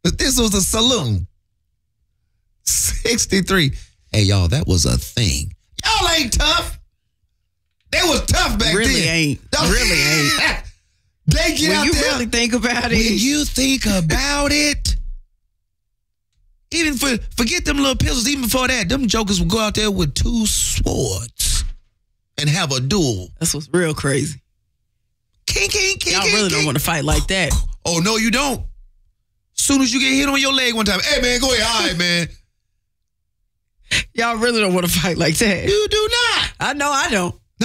But this was a saloon. 63. Hey, y'all, that was a thing. Y'all ain't tough. They was tough back really then. Ain't. Really ain't. They get when out you there. really think about it. When you think about it, even forget them little pistols, even before that, them jokers would go out there with 2 swords and have a duel. That's what's real crazy. King, Y'all really don't want to fight like that. Oh, no, you don't. Soon as you get hit on your leg one time, hey, man, go ahead. All right, man. Y'all really don't want to fight like that. You do not. I know I don't. No.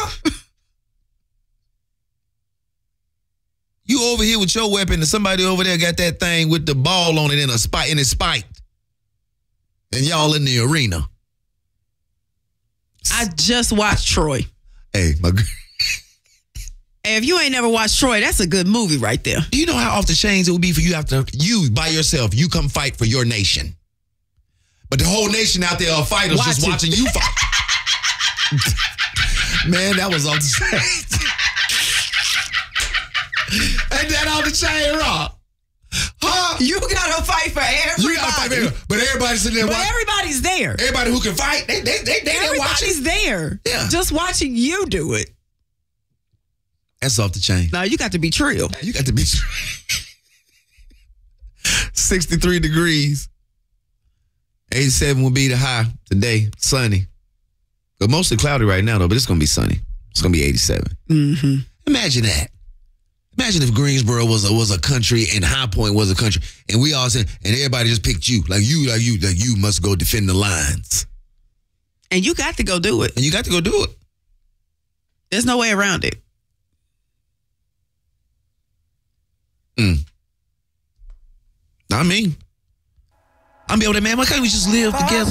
You over here with your weapon and somebody over there got that thing with the ball on it in a spike and it's spiked. And y'all in the arena. I just watched Troy. Hey, my girl. And if you ain't never watched Troy, that's a good movie right there. Do you know how off the chains it would be for you by yourself, you come fight for your nation. But the whole nation out there are fighters just watching you fight. Man, that was off the chain. Ain't that off the chain, Rock? Huh? You gotta fight for everybody. You gotta fight for everybody. But everybody's sitting there watching. Everybody's there. Everybody who can fight, they watching. Everybody's there. Yeah. Just watching you do it. That's off the chain. Now you got to be trill. You got to be 63 degrees. 87 will be the high today. Sunny. But mostly cloudy right now, though, but it's going to be sunny. It's going to be 87. Mm-hmm. Imagine that. Imagine if Greensboro was a country and High Point was a country, and we all said, and everybody just picked you. Like you must go defend the lines. And you got to go do it. And you got to go do it. There's no way around it. I mean, I'm able to, man, why can't we just live together?